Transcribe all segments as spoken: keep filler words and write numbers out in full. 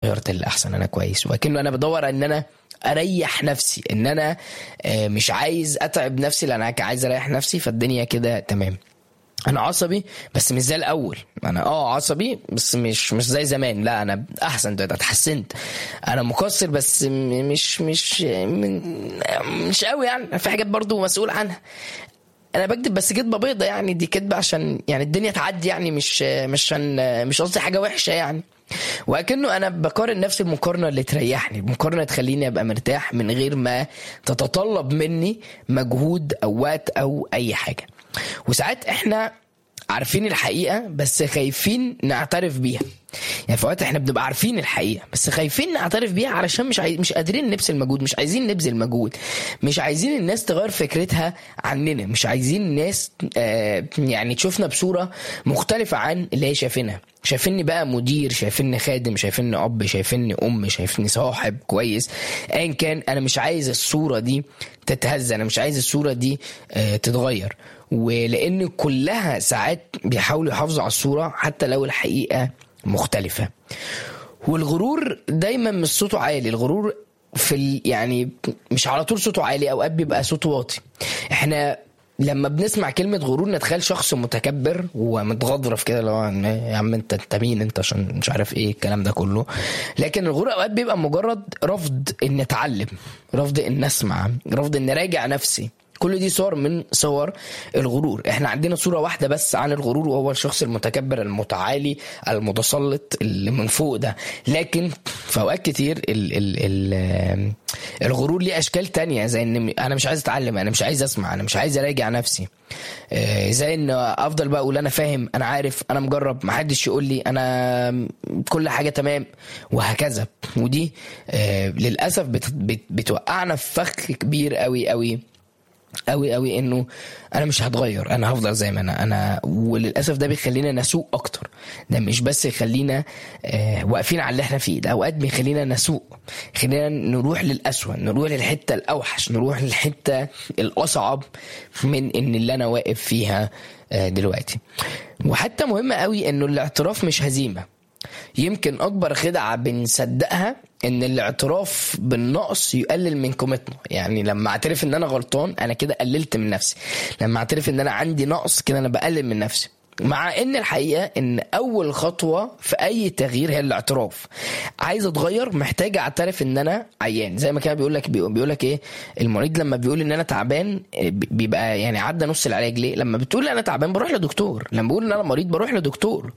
اتغيرت للاحسن، انا كويس. وكأنه انا بدور ان انا اريح نفسي، ان انا مش عايز اتعب نفسي لان انا عايز اريح نفسي، فالدنيا كده تمام. انا عصبي بس مش زي الاول، انا اه عصبي بس مش مش زي زمان، لا انا احسن دلوقتي، اتحسنت. انا مقصر بس مش مش مش قوي يعني، في حاجات برضو مسؤول عنها. انا بكذب بس كذبه بيضه يعني، دي كذبه عشان يعني الدنيا تعدي يعني، مش مش عشان مش قصدي حاجه وحشه يعني. وكأنه انا بقارن نفسي المقارنه اللي تريحني، المقارنه تخليني ابقى مرتاح من غير ما تتطلب مني مجهود او وقت او اي حاجه. وساعات احنا عارفين الحقيقه بس خايفين نعترف بيها، يعني في وقت احنا بنبقى عارفين الحقيقه بس خايفين نعترف بيها علشان مش عايز مش قادرين نبذل مجهود، مش عايزين نبذل مجهود، مش عايزين الناس تغير فكرتها عننا، مش عايزين الناس آه يعني تشوفنا بصوره مختلفه عن اللي هي شايفينها. شايفيني بقى مدير، شايفيني خادم، شايفيني اب، شايفيني ام، شايفيني صاحب كويس، ايا كان. انا مش عايز الصوره دي تتهز، انا مش عايز الصوره دي آه تتغير. ولان كلها ساعات بيحاولوا يحافظوا على الصوره حتى لو الحقيقه مختلفة. والغرور دايما مش صوته عالي، الغرور في يعني مش على طول صوته عالي، اوقات بيبقى صوته واطي. احنا لما بنسمع كلمة غرور نتخيل شخص متكبر ومتغضرف كده، لو يا عم انت انت مين انت عشان مش عارف ايه الكلام ده كله. لكن الغرور اوقات بيبقى مجرد رفض ان نتعلم، رفض ان نسمع، رفض ان نراجع نفسي. كل دي صور من صور الغرور. احنا عندنا صورة واحدة بس عن الغرور، وهو الشخص المتكبر المتعالي المتسلط اللي من فوق ده. لكن في اوقات كتير ال ال ال الغرور ليه اشكال تانية، زي ان انا مش عايز اتعلم، انا مش عايز اسمع، انا مش عايز اراجع نفسي، زي ان افضل بقى اقول انا فاهم، انا عارف، انا مجرب، محدش يقول لي، انا كل حاجة تمام، وهكذا. ودي للأسف بتوقعنا في فخ كبير قوي قوي قوي قوي، انه انا مش هتغير، انا هفضل زي ما انا انا وللاسف ده بيخلينا نسوء اكتر. ده مش بس يخلينا آه واقفين على اللي احنا فيه، ده اوقات بيخلينا نسوء، خلينا نروح للأسوأ، نروح للحته الاوحش، نروح للحته الاصعب من ان اللي انا واقف فيها آه دلوقتي. وحتى مهم قوي انه الاعتراف مش هزيمه. يمكن اكبر خدعه بنصدقها ان الاعتراف بالنقص يقلل من قيمتنا. يعني لما اعترف ان انا غلطان انا كده قللت من نفسي، لما اعترف ان انا عندي نقص كده انا بقلل من نفسي. مع ان الحقيقه ان اول خطوه في اي تغيير هي الاعتراف. عايز اتغير محتاج اعترف ان انا عيان، زي ما كان بيقول لك بيقول لك ايه المريض لما بيقول ان انا تعبان بيبقى يعني عدى نص العلاج. ليه؟ لما بتقول انا تعبان بروح لدكتور، لما بقول ان انا مريض بروح لدكتور.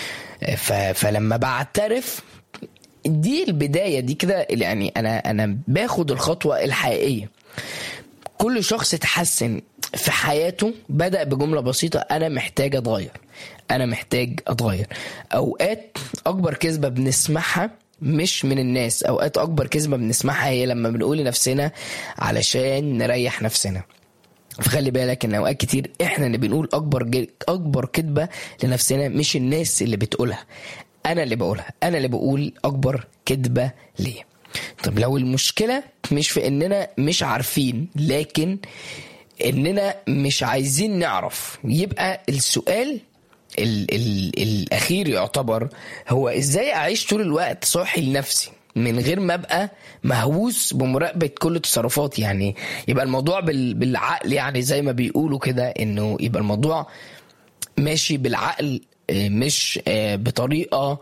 فلما بعترف دي البداية، دي كده يعني أنا أنا باخد الخطوة الحقيقية. كل شخص اتحسن في حياته بدأ بجملة بسيطة: أنا محتاج أتغير، أنا محتاج أتغير. أوقات أكبر كذبة بنسمعها مش من الناس، أوقات أكبر كذبة بنسمعها هي لما بنقول لنفسنا علشان نريح نفسنا. فخلي بالك ان اوقات كتير احنا اللي بنقول اكبر اكبر كذبه لنفسنا، مش الناس اللي بتقولها، انا اللي بقولها، انا اللي بقول اكبر كذبه ليه. طب لو المشكله مش في اننا مش عارفين، لكن اننا مش عايزين نعرف، يبقى السؤال ال ال الاخير يعتبر هو ازاي اعيش طول الوقت صاحي لنفسي من غير ما ابقى مهووس بمراقبه كل تصرفاتي. يعني يبقى الموضوع بالعقل، يعني زي ما بيقولوا كده، انه يبقى الموضوع ماشي بالعقل مش بطريقه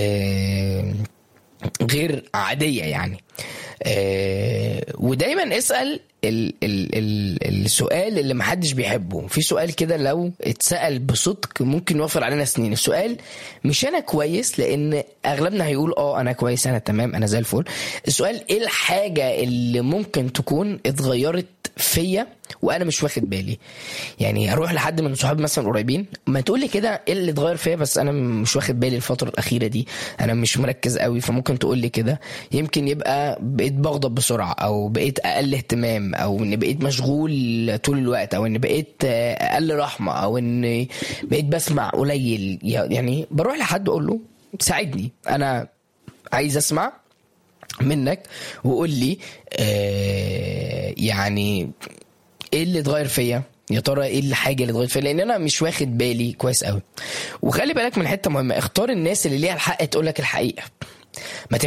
غير عاديه يعني. ودايما اسال ال ال ال السؤال اللي محدش بيحبه. في سؤال كده لو اتسأل بصدق ممكن يوفر علينا سنين. السؤال مش انا كويس، لان اغلبنا هيقول اه انا كويس، انا تمام، انا زي الفل. السؤال ايه الحاجة اللي ممكن تكون اتغيرت فيا وانا مش واخد بالي؟ يعني اروح لحد من صحابي مثلا قريبين، ما تقول لي كده ايه اللي اتغير فيا بس انا مش واخد بالي الفتره الاخيره دي، انا مش مركز قوي، فممكن تقول لي كده. يمكن يبقى بقيت بغضب بسرعه، او بقيت اقل اهتمام، او ان بقيت مشغول طول الوقت، او ان بقيت اقل رحمه، او ان بقيت بسمع قليل. يعني بروح لحد اقول له ساعدني، انا عايز اسمع منك وقول لي آه يعني ايه اللي اتغير فيا، يا ترى ايه الحاجه اللي اتغيرت فيا، لان انا مش واخد بالي كويس قوي. وخلي بالك من حته مهمه: اختار الناس اللي ليها الحق تقول لك الحقيقه. ما